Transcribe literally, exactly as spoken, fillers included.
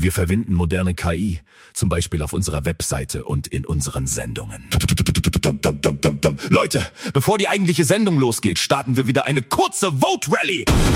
Wir verwenden moderne K I, zum Beispiel auf unserer Webseite und in unseren Sendungen. Leute, bevor die eigentliche Sendung losgeht, starten wir wieder eine kurze Vote Rally.